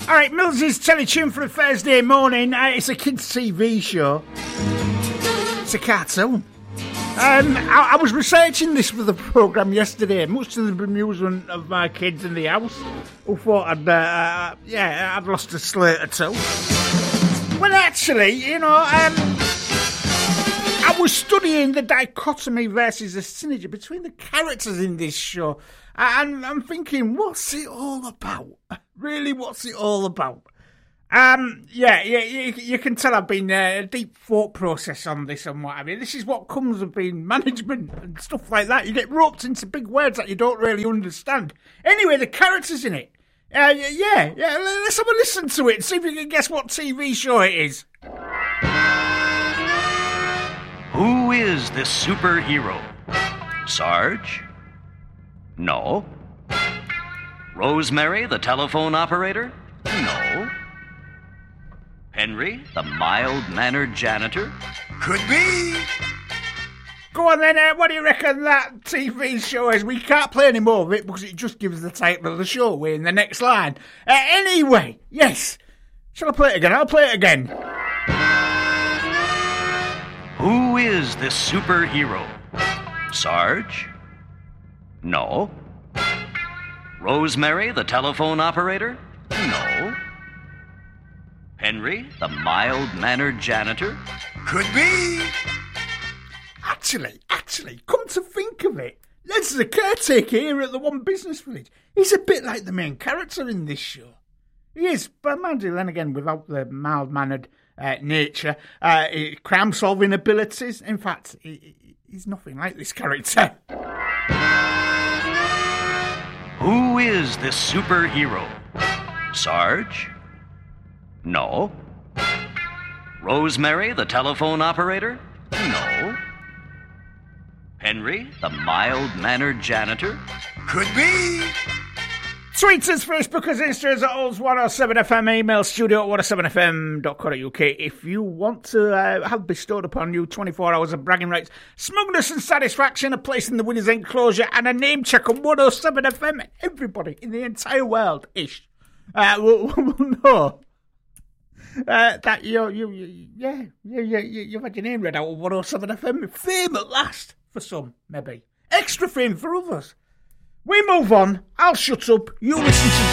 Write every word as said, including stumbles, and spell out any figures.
All right, Mills's Teletune for a Thursday morning. Uh, it's a kids' T V show. It's a cartoon. Um, I, I was researching this for the programme yesterday, much to the bemusement of my kids in the house, who thought I'd, uh, yeah, I'd lost a slate or two. Well, actually, you know, um, I was studying the dichotomy versus the synergy between the characters in this show, and I'm thinking, what's it all about? Really, what's it all about? Um, yeah, yeah, you, you can tell I've been uh, a deep thought process on this and what have you. This is what comes of being management and stuff like that. You get roped into big words that you don't really understand. Anyway, the characters in it. Uh, yeah, yeah, let's have a listen to it and see if you can guess what T V show it is. Who is this superhero? Sarge? No. Rosemary, the telephone operator? No. Henry, the mild-mannered janitor? Could be. Go on then, uh, what do you reckon that T V show is? We can't play any more of it because it just gives the title of the show away in the next line. Uh, anyway, yes. Shall I play it again? I'll play it again. Who is this superhero? Sarge? No. Rosemary, the telephone operator? No. Henry, the mild-mannered janitor? Could be. Actually, actually, come to think of it, Les is a caretaker here at the One Business Village. He's a bit like the main character in this show. He is, but mind you, then again, without the mild-mannered uh, nature, uh, crime-solving abilities. In fact, he, he's nothing like this character. Who is this superhero? Sarge? No. Rosemary, the telephone operator? No. Henry, the mild-mannered janitor? Could be. Tweet us, Facebookers, Instas at Olds one oh seven F M, email studio at one oh seven f m dot co dot u k if you want to uh, have bestowed upon you twenty-four hours of bragging rights, smugness and satisfaction, a place in the winner's enclosure, and a name check on one oh seven F M. Everybody in the entire world ish uh, will, will know uh, that you, you, you, yeah, you, you, you've had your name read out of one oh seven F M. Fame at last for some, maybe. Extra fame for others. We move on. I'll shut up. You listen to